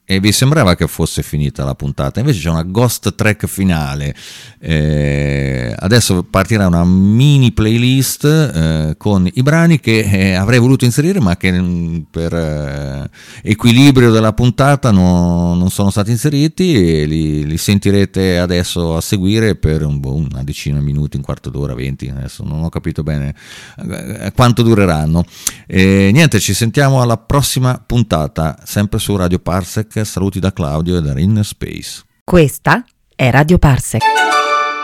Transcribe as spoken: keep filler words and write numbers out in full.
e vi sembrava che fosse finita la puntata, invece c'è una ghost track finale. Eh, adesso partirà una mini playlist eh, con i brani che eh, avrei voluto inserire ma che mh, per eh, equilibrio della puntata no, non sono stati inseriti, e li, li sentirete adesso a seguire per un, una decina di minuti, un quarto d'ora, venti, adesso non ho capito bene eh, quanto dureranno. Eh, niente, ci sentiamo alla prossima puntata, sempre su Radio Parsec. Saluti da Claudio e da Inner Space. Questa è Radio Parsec.